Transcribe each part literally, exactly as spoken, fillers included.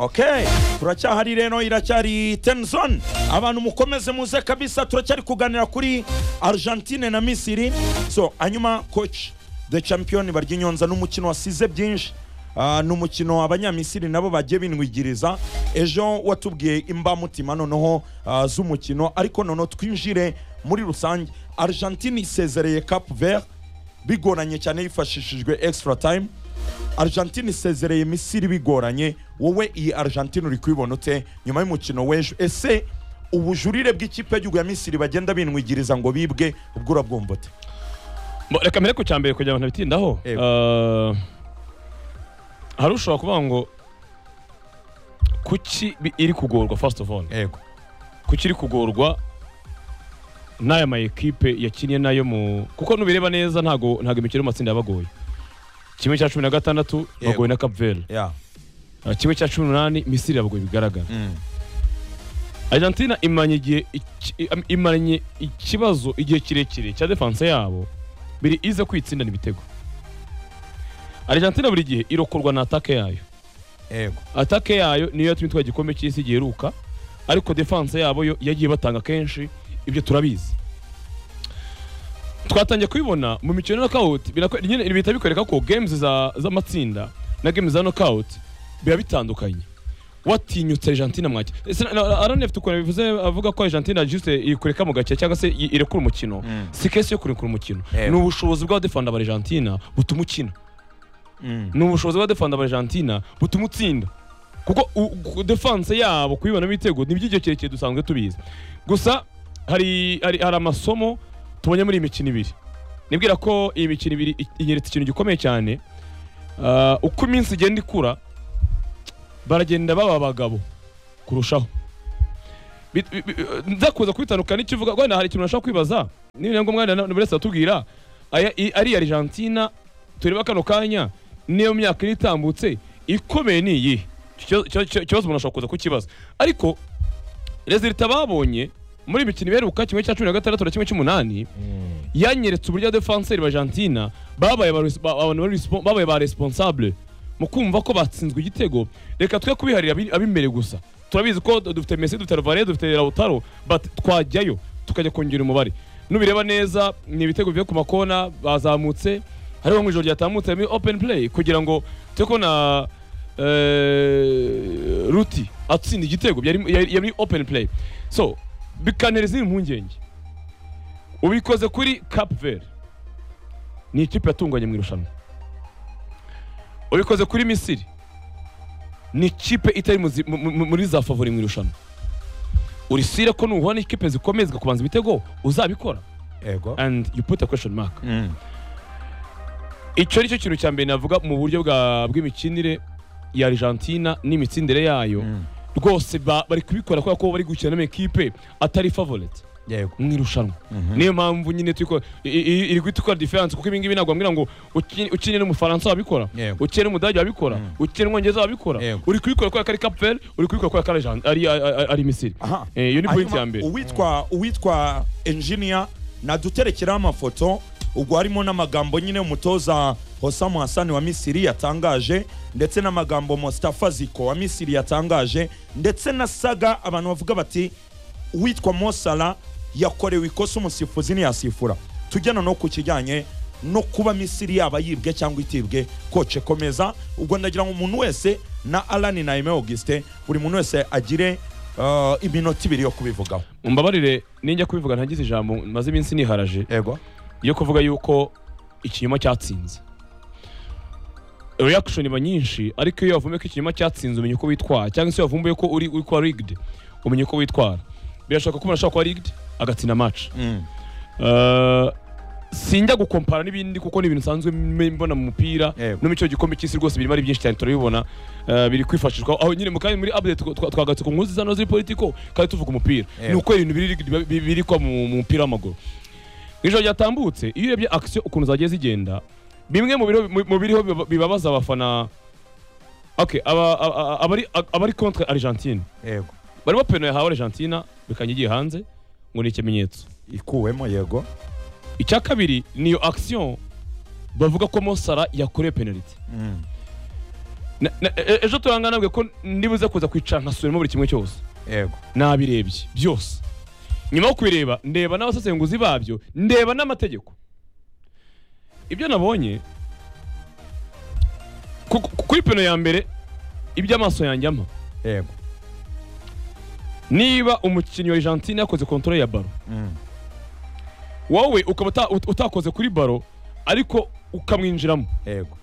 Okay, turacyahari reno iracyari Tenzon. Abantu mukomeze muze kabisa, turacyari kuganira kuri Argentine na Misiri. So, hanyuma coach the champion baryinyonza n'umukino wasize byinshi. Uh, n'umukino abanyamisiri nabo bagiye binwigiriza. Ejo watubwiye imba mutima noneho uh, z'umukino, ariko noneho twinjire muri rusange. Argentine isezereye Cap Vert bigoranye cyane yifashishijwe extra time. Argentine isezereye Misiri bigoranye. Wowe iyi Argentine uri kwibona ute nyuma y'umukino w'ejo? Ese ubujurire bw'ikipe y'Igihugu ya Misiri bagenda binwigiriza ngo bibwe ubwo urabwumbote? Reka mbere ku cyambere kugira ngo ntabitindaho. Uh, hari ushobora kuvuga ngo kuki iri kugorwa first of all. Yego. Kuki iri kugorwa n'aya ma equipe yakiniye nayo mu kuko nubireba neza ntago ntago imikino matsinda yabagoye. Kimwe cya cumi na gatandatu bagoye na Cap Vert. Yeah. Uh, kimwe cya cumi n'umunani Misiri yabagoye bigaragara. Mm. Argentina imanye igihe imanye ikibazo igihe kirekire cya defense yabo biri ize kwitsinda n'ibitego. Argentina buri gihe irokorwa na attaque yayo. Yego. Attaque yayo niyo yatumye twa gikombe cy'isi giheruka, ariko defense yabo yo yagiye batanga kenshi, ibyo turabizi. Twatangiye kubibona mu mikino knockout, nyine ibita bikoreka ko games za z'amatsinda na games za knockout biba bitandukanye. Watinyutse Argentina mwaki. Aranefite uko bivuze avuga ko Argentina juste ikureka mu gace cyangwa se irekura umukino. Mm. Si case yo kurekura umukino. Ni ubushobozi bwa defender Argentina butuma ukina. Mm. Ni ubushobozi bwa defender Argentina butuma utsinda. Kuko defense yabo kuyibona ibitego ni by'icyo kirekire dusanzwe tubizi. Gusa hari hari hari amasomo tubonye muri imikino ibiri. Nibwira ko iyi mikino ibiri inyeretse ikintu gikomeye cyane. Uh, uko iminsi igenda ikura baragenda baba abagabo kurushaho. Ndakuza kwitandukana ikivuga ngo hari ikintu nashaka kwibaza. Niba ngo mwana n'uretse atubwira ari Argentina tureba kano kanya niyo myaka itambutse ikomeye ni iyi. Kibazo umuntu ashaka kuza kukibaza. Ariko resultat babonye muri imikino iheruka kimwe cya cumi na gatandatu na kimwe cy'umunani yanyeretse uburyo defenseur Argentina babaye abantu babaye ba responsable mu kumva ko batsinzwe igitego. Reka twe kubiharira abimbere gusa. Turabizi ko dufite Messi, dufite Alvarez, dufite Lautaro, but twajyayo tukajya kongera umubare. Nubireba neza ni ibitego bivuye ku makona bazamutse, hariho mu ijoro ryatamutse muri open play kugira ngo teko na eh Ruti atsinda igitego yari muri open play. So bikanereza impungenge. Ubikoze kuri Cap Vert ni ikipe yatunganye mu irushanwa. Ubikoze kuri Misiri ni ikipe itari muri za favori mu irushanwa. Urisire ko nuhwana ikipe zikomezwa kubanza ibitego uzabikora. Ego. And you put a question mark. Mm. Icyo nicyo kintu cyambere navuga mu buryo bwa bw'imikinire ya Argentina n'imitsindire yayo. Mm. Rwose bari kubikora ko bari gukina na equipe atari favorite. Yego. Mwirushanwa. Mm -hmm. Niyo mpamvu nyine twiko iri kwitwa difference kuko ibingibi nagwa mbwira ngo ukine n'umufaransa wabikora, ukine n'umudage wabikora, mm. ukine n'umwongereza wabikora, uri kubikora kwa kari Cap Vert, uri kubikora kwa kari ari ari Misiri. Eh yo ni point ya mbere. Uwitwa uwitwa engineer na duterekera amafoto ubwo harimo n'amagambo nyine umutoza Hossam Hassan wa Misiri yatangaje, ndetse n'amagambo Mustafa Ziko wa Misiri yatangaje, ndetse na Saga abantu bavuga bati uwitwa Mo Salah yakorewe ikosa umusifuzi ni yasifura. Tujyana no ku kijyanye no kuba Misiri yaba yibwe cyangwa itibwe. Coach komeza ubwo ndagira ngo umuntu wese na Alan na Aime Auguste buri muntu wese agire uh, iminota ibiri yo kubivugaho. Mumbabarire ninjya kubivuga ntagize ijambo maze iminsi niharaje. Yego. Yo kuvuga yuko ikinyoma cyatsinze. Reaction iba nyinshi, ariko iyo wavume ko ikinyoma cyatsinze umenye uko witwara, cyangwa se wavumbuye ko uri uri kwa rigged umenye uko witwara. Birashaka ko umuntu kwa rigged agatsina match. Mm. Uh, sinjya gukompara n'ibindi kuko ni ibintu sanzwe mbona mu mupira no mico gikombe cy'isi rwose birimo ari byinshi cyane turabibona. Uh, biri kwifashishwa aho nyine mukanye muri update twagatse ku nkuzi zano ziri politiko kandi tuvuga umupira. Ni uko ibintu biri biri kwa mu mupira w'amaguru. Ijoro ryatambutse iyo urebye action ukuntu zagiye zigenda bimwe mu biro mu biriho bibabaza abafana. Okay, aba abari abari contre Argentine. Yego. Barimo peno yahawe Argentina bikanyigiye hanze ngo ni ikimenyetso ikuwemo. Yego. Icya kabiri niyo action bavuga ko Mo Salah yakoreye penalty. Mm. ejo turangana nabwe ko ndibuze kuza kwicara nkasubiramo buri kimwe cyose yego nabirebye byose nyuma yo kubireba ndeba n'abasesenguzi babyo ndeba n'amategeko ibyo nabonye kuri peno ya mbere iby'amaso yanjye ama yego niba umukinnyi wa Argentine yakoze control ya baro mm. wowe ukaba utakoze kuri baro ariko ukamwinjiramo yego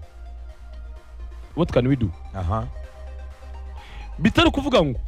what can we do aha bitari kuvuga ngo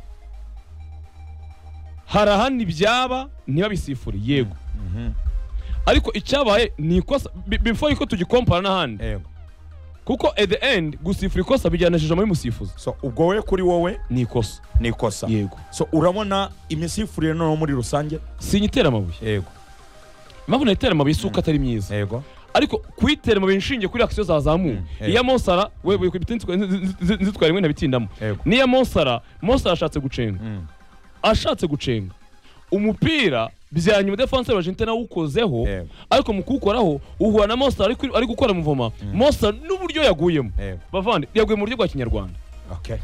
harahani byaba ntibabisifure yego mhm mm ariko icyabaye ni ikosa before yuko tugikompara n'ahandi yego kuko at the end gusifura ikosa bijyanishije muri musifuzi so ubwo we kuri wowe ni ikosa ni ikosa yego so urabona imisifurire no muri rusange sinyitera amabuye yego mpamvu nayitera amabuye isuka atari myiza yego ariko kwitera amabuye inshinge kuri action zazamuye mm. iya Monsara wewe kubitinzwe nzitwara rimwe nabitindamo niya Monsara Monsara ashatse gucenga mm. ashatse gucenga umupira byanyuma defenseur wa Argentine ukozeho yeah. ariko mukukoraho uhura na Monsara ari ari gukora muvoma mm. Monsara n'uburyo yaguyemo yeah. bavande yaguye mu buryo bwa kinyarwanda okay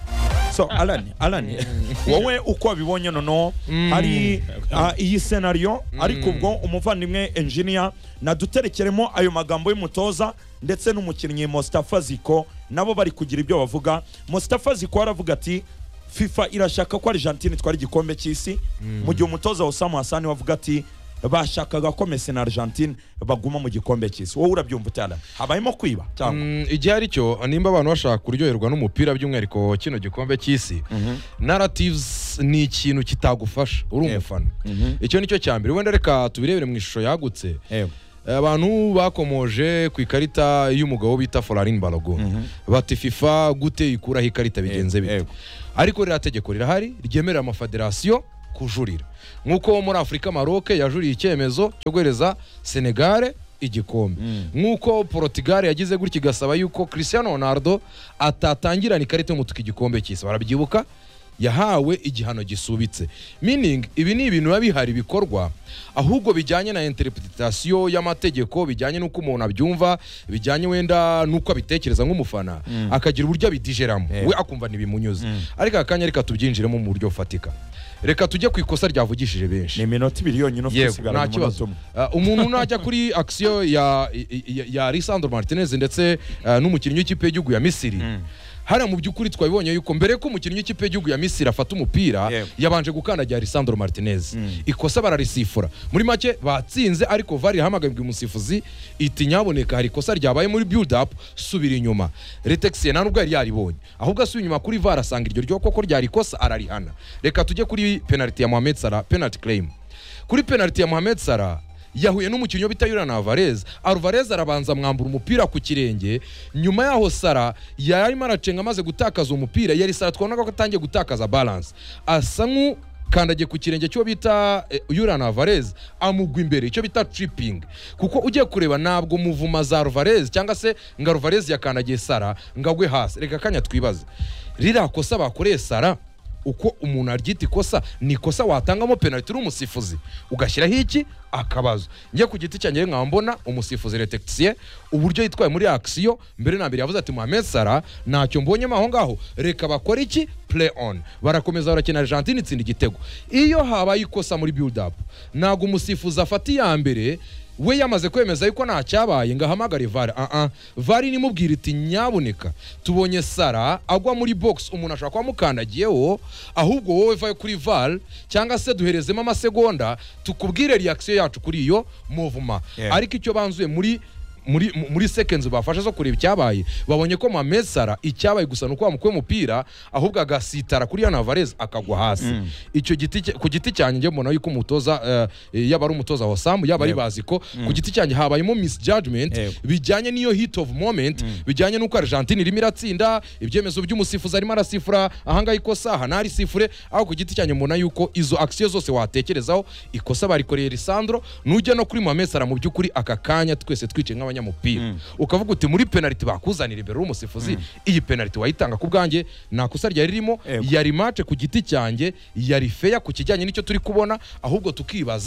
so Alan Alan wowe uko abibonye nono mm. hari uh, iyi scenario mm. ariko ubwo umuvandimwe engineer naduterekeremo ayo magambo y'umutoza ndetse n'umukinnyi Mostafa Ziko nabo bari kugira ibyo bavuga Mostafa Ziko aravuga ati FIFA irashaka ko Argentine twari gikombe cy'isi mm. mu gihe umutoza Osama Hassan wavuga ati bashakaga ko Messi na Argentine baguma mu gikombe cy'isi wowe urabyumva cyane habayemo kwiba cyangwa mm, igihe ari cyo nimba abantu bashaka kuryoherwa n'umupira by'umwihariko kino gikombe cy'isi mm -hmm. narratives ni ikintu kitagufasha uri umufana mm -hmm. icyo nicyo cyambere wenda reka tubirebere mu ishusho yagutse yego abantu bakomoje ku ikarita y'umugabo bita Florin Balogun mm -hmm. bati FIFA gute ikuraho ikarita bigenze bite ariko rira tegeko rirahari ryemerera amafederation kujurira nkuko muri Afrika Maroc yajuriye icyemezo cyo guhereza Senegal igikombe mm. nkuko Portugal yagize gutya gasaba yuko Cristiano Ronaldo atatangirana ikarita y'umutuku igikombe cy'isi barabyibuka yahawe igihano gisubitse meaning ibi ni ibintu babihari bikorwa ahubwo bijyanye na interpretation y'amategeko bijyanye nuko umuntu abyumva bijyanye wenda nuko abitekereza nk'umufana mm. akagira uburyo abidigeramo yeah. we akumva nibimunyuze mm. ariko akanya reka tubyinjiremo mu buryo fatika reka tujye ku ikosa ryavugishije benshi ni minota ibiri yonyine usigara mu munota uh, umuntu najya kuri action ya ya, ya Lisandro Martinez ndetse uh, n'umukinnyi w'ikipe y'igihugu ya Misiri mm. hari mu byukuri twabibonye yuko mbere ko umukinnyi w'ikipe y'igihugu ya Misiri afata umupira yeah. yabanje gukandagira Lisandro Martinez mm. ikosa bararisifura muri make batsinze ariko V A R yahamagajwe umusifuzi iti nyaboneka hari ikosa ryabaye muri build up subira inyuma Retex nta nubwo yari yaribonye ahubwo asuye inyuma kuri V A R asanga iryo ryo koko ryari ikosa ararihana reka tujye kuri penalty ya Mohamed Salah penalty claim kuri penalty ya Mohamed Salah yahuye n'umukinnyi bita Julian Alvarez Alvarez arabanza mwambura umupira ku kirenge nyuma yaho Sara yari maracenga amaze gutakaza umupira yari Sara twabonaga ko atangiye gutakaza balance asa nku kandagiye ku kirenge cyo bita eh, Julian Alvarez amugwa imbere cyo bita tripping kuko ugiye kureba nabwo muvuma za Alvarez cyangwa se nga Alvarez yakandagiye Sara ngagwe hasi reka kanya twibaze rira kosa bakoreye Sara uko umuntu aryita ikosa ni kosa watangamo penalty rumusifuzi ugashyiraho iki akabazo ngiye ku giti cyanjye nkambona umusifuzi Retexie uburyo yitwaye muri action mbere na mbere yavuze ati Mohamed Salah ntacyo mbonye maho ngaho reka bakora iki play on barakomeza barakina Argentine itsinda igitego iyo habaye ikosa muri build up nago umusifuzi afati ya mbere we yamaze kwemeza yuko nta cyabaye ngahamagara V A R a a V A R ni mubwira iti nyaboneka tubonye Sara agwa muri box umuntu ashaka kwamukandagiyeho ahubwo wowe vaye kuri V A R cyangwa se duherezemo amasegonda tukubwire reaction yacu kuri iyo movement yeah. ariko icyo banzuye muri muri muri seconds bafasha zo kureba icyabaye babonye ko Mohamed Salah icyabaye gusa nuko bamukwe umupira ahubwo agasitara kuri Julian Alvarez akagwa hasi mm. icyo giti ku giti cyanye nge mbona yuko umutoza uh, yaba ari umutoza wa Sam yaba ari yeah. baziko mm. ku giti cyanye habayemo misjudgment yeah. bijyanye niyo hit of moment mm. bijyanye nuko Argentine irimo iratsinda ibyemezo by'umusifuzi arimo arasifura ahanga ikosa aha nari sifure aho ku giti cyanye mbona yuko izo action zose watekerezaho ikosa barikoreye Lisandro nujya no kuri Mohamed Salah mu byukuri aka kanya twese twice nka nyamupira mm. ukavuga uti muri penalty bakuzanira imbere y'umusifuzi mm. iyi penalty wayitanga ku bwanjye nakosa ryari ririmo yari match ku giti cyanjye yari fair ku kijyanye n'icyo turi kubona ahubwo tukibaza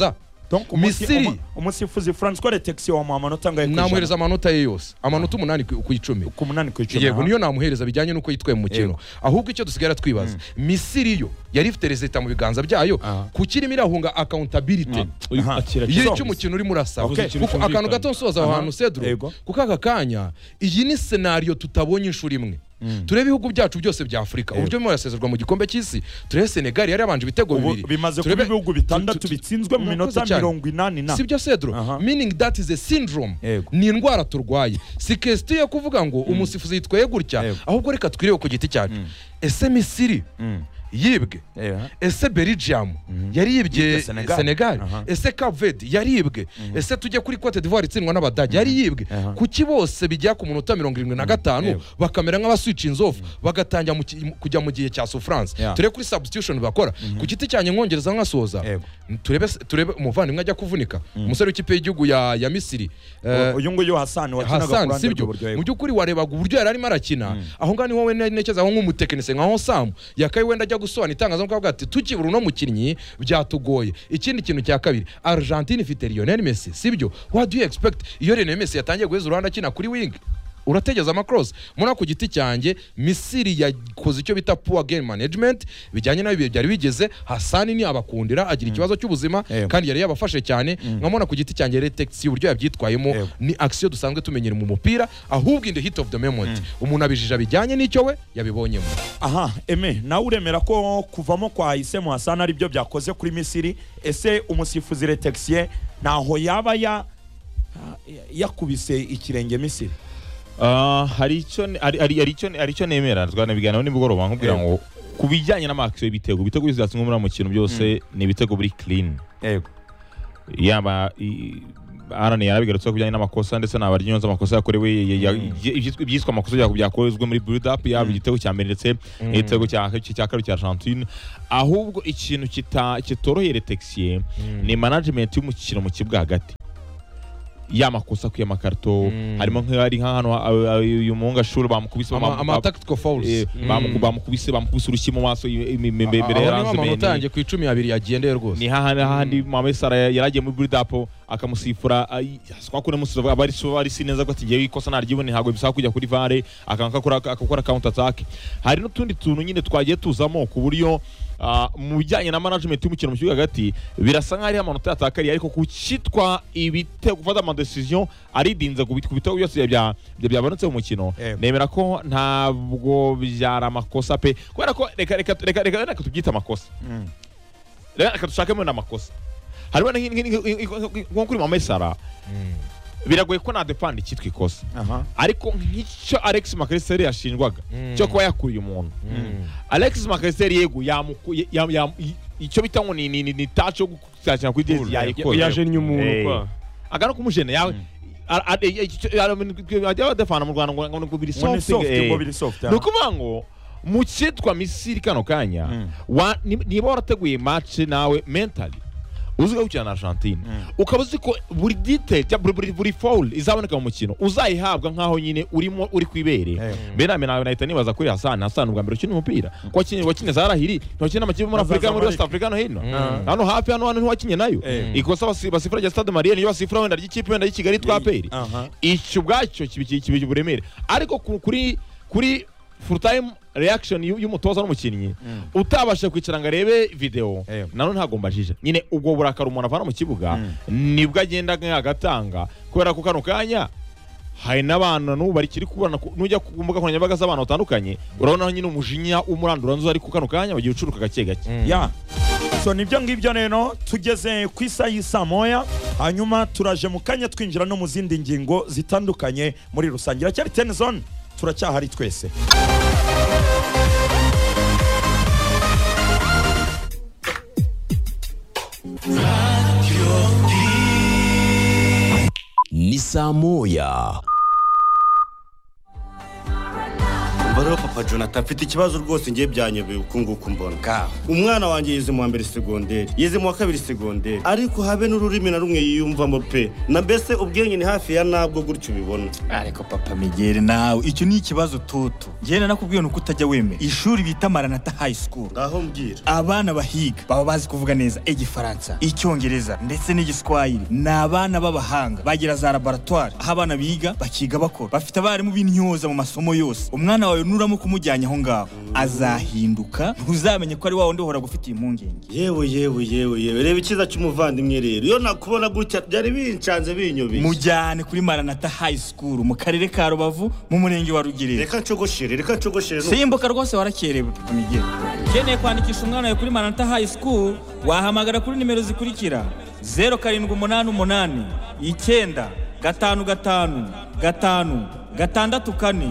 donc Misiri umusifuzi Francois Letexi wa amanota ngaye namuhereza amanota ye yose amanota umunani ku icumi ku munani ku icumi yego niyo namuhereza bijyanye nuko yitwaye mu mukino ahubwo icyo dusigara twibaza Misiri yo yari ifite reseta mu biganza byayo kukirimo irahunga accountability y'icyo umukino uri murasaba kuko akantu gato nsoza aho hantu Cedro kuko aka kanya iyi ni scenario tutabonye inshuro imwe turebe ibihugu byacu byose bya Afrika uburyo mu yasezerwa mu gikombe cy'isi turebe Senegal yari yabanje ibitego bibiri bimaze kuba ibihugu bitandatu bitsinzwe mu minota mirongo inani na sibyo Cedro meaning that is a syndrome ni indwara turwaye si question yo kuvuga ngo umusifuzi yitwaye gutya ahubwo reka twirebe ku giti cyacu ese Misiri yibwe ese Belgium yaribye Senegal ese Cape Verde yaribwe ese tujye kuri Cote d'Ivoire itsindwa n'Abadage yari yibwe kuki bose bijya ku munota mirongo irindwi na gatanu bakamera nk'abaswitch inzofu bagatangira kujya mu gihe cya souffrance turebe kuri substitution bakora ku giti cyanye nkongereza nkasoza turebe turebe umuvandimwe ajya kuvunika umusore w'ikipe y'igihugu ya ya Misiri uyu nguyu Hassan wakinaga kurande buryo mu byukuri warebaga uburyo yari arimo arakina aho ngani wowe nekeza aho nk'umutekinisiye nkaho Sam yakaye wenda ajya gusobanura itangazamakuru ati tukibura no mukinnyi byatugoye ikindi kintu cya kabiri Argentine ifite Lionel Messi sibyo what do you expect iyo Lionel Messi yatangiye guheza uranda akina kuri wing urategeza amacross muna ku giti cyanjye Misiri yakoze icyo bita poor game management bijyanye nayo byari bigeze Hassan ni abakundira agira ikibazo cy'ubuzima kandi yari yabafashe cyane nkamona ku giti cyanjye Letexi uburyo yabyitwayemo ni action dusanzwe tumenyera mu mupira ahubwo in the hit of the moment umuntu abijija bijyanye n'icyo we yabibonyemo aha eme nawe uremera ko kuvamo kwa Isemu Hassan ari byo byakoze kuri Misiri ese umusifuzi Letexi naho yaba ya yakubise ikirenge Misiri hari icyo ari icyo ari icyo nemera twanabigana n'ibigoroba nkubwira ngo kubijyanye n'amakisi y'ibitego ibitego bizatswe muri mukino byose ni ibitego buri clean yego yaba arane yarabigarutse kubijyanye n'amakosa ndetse n'abaryinyonza amakosa yakorewe ibyiswa amakosa byakozwe muri build up yaba igitego cya mbere ndetse n'igitego cya cya kabiri cya Argentine ahubwo ikintu kitoroheye Letexi ni management y'umukino mu kibuga hagati ya makosa ku yamakarto harimo nk'ari hano uyu muhunga shuri bamukubise ama tactical fouls bamukubise bamukubise urushyi mu maso imbere yaranze bene utangiye ku icumi abiri yagendeye rwose ni hahandi hahandi Mohamed Salah yaragiye muri build up akamusifura twakune musiva abari so ari sineza ko atigiye ikosa naryibone ntago bisaba kujya kuri vare akankakora akakora counter attack hari n'utundi tuntu nyine twagiye tuzamo ku buryo mu bijyanye na management y'umukino mu kibuga hagati birasa nk'ari amanota yatakariye ariko kucitwa ibitego gufata ama decision aridinze ku bitego byose bya byabanutse mu mukino nemera ko ntabwo byara amakosa pe kubera ko reka reka reka reka tubyita amakosa reka dushakemo n'amakosa harimo nko kuri Mohamed Salah biragoye ko na defend ikitwa ikosa ariko nk'icyo Alex McAllister yashinjwaga cyo kuba yakuriye umuntu Alex McAllister yego icyo bita ngo ni ni touch yo gushyira kuri dezi yayikoze yajennye umuntu kwa agana kumujene yawe ajya defend mu Rwanda ngo ngo biri soft nukuvuga ngo mu cyitwa Misiri kano kanya niba warateguye match nawe mentally uzuga gukina na Argentine ukabuzi ko buri detail buri buri foul izaboneka mu mukino uzayihabwa nkaho nyine urimo uri kwibere bena mena nahita nibaza kuri Hassan Hassan ubwa mbere ukina umupira ko kinye wakine zarahiri ntukina amakipe muri Afrika muri West Africa no hino hano hafi hano hano ntiwakinye nayo ikosa basifura ya Stade Marien yo basifura wenda ry'ikipe wenda y'Kigali twaperi icyo bwacyo kibi buremere ariko kuri kuri full time reaction y'umutoza n'umukinnyi utabasha kwicara ngo arebe video nano ntagombajije nyine ubwo burakara umuntu avana mu kibuga nibwo agenda agatanga kubera ko kano kanya hari n'abantu n'ubu bari kiri kubona nujya kumbuga nkoranyambaga z'abantu batandukanye urabona nyine umujinya umurandura nzo ari ku kano kanya bagiye ucuruka gake gake ya so nibyo ngibyo rero tugeze ku isa y'isa moya hanyuma turaje mu kanya twinjira no mu zindi ngingo zitandukanye muri rusangira cyari ten zone turacyahari twese ni saa moya. Umva rero papa papa Jonathan mfite ikibazo rwose ngiye byanyobeye uko nguko mbona ngaho umwana wanjye yize mu wa mbere segonderi yize mu wa kabiri segonderi ariko habe n'ururimi na rumwe yiyumvamo pe na mbese ubwenge ni hafi ya nabwo gutyo ubibona. Ariko papa Migere nawe icyo ni ikibazo toto ngene nakubwiye nuko utajya wemera ishuri bita Maranatha High School. Ngaho mbwira abana bahiga baba bazi kuvuga neza igifaransa icyongereza ndetse n'igiswahili n'abana b'abahanga bagira za laboratoire aho abana biga bakiga bakora bafite abarimu b'intyoza mu masomo yose. Umwana wawe nuramo kumujyanye aho ngaho azahinduka ntuzamenye ko ari wa wundi uhora gufitiye impungenge. Yewe yewe yewe yewe reba ikiza cy'umuvandimwe rero iyo nakubona gutya byari bincanze binyobeye. Mujyane kuri Maranatha High School mu karere ka Rubavu mu murenge wa Rugerero. Reka ncogoshere reka ncogoshere simbuka rwose warakerewe papa Migere. Keneye kwandikisha umwana wawe kuri Maranatha High School wahamagara kuri nimero zikurikira zero karindwi umunani umunani icyenda gatanu gatanu gatanu gatandatu kane.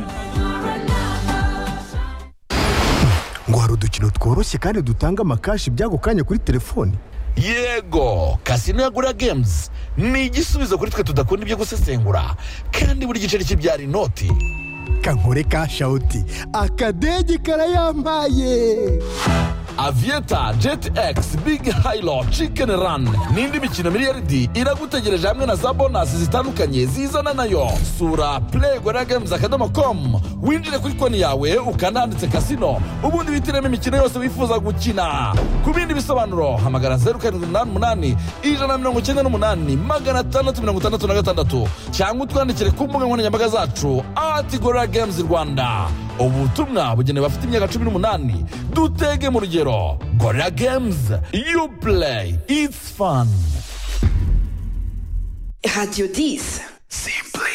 ngo hari udukino tworoshye kandi dutanga amakashi by'ako kanya kuri telefoni. Yego Casino ya Gura Games ni igisubizo kuri twe tudakunda ibyo gusesengura kandi buri giceri kibyara inoti. Kankore ka shawuti akadege karayambaye. Aviator, Jet X, Big Hilo, Chicken Run n'indi mikino miliyaridi iragutegereje hamwe na za bonus zitandukanye zizana nayo. Sura play gura games akadomo com winjire kuri konti yawe ukananditse casino ubundi bitiremo imikino yose wifuza gukina. Ku bindi bisobanuro hamagara zero karindwi umunani umunani ijana na mirongo icyenda n'umunani magana atandatu mirongo itandatu na gatandatu cyangwa utwandikire ku mbuga nkoranyambaga zacu ati Gura Games Rwanda. Ubutumwa bugenewe bafite imyaka cumi n'umunani. Dutege mu rugero. Gora Games, you play, it's fun. Radio dix. Simple.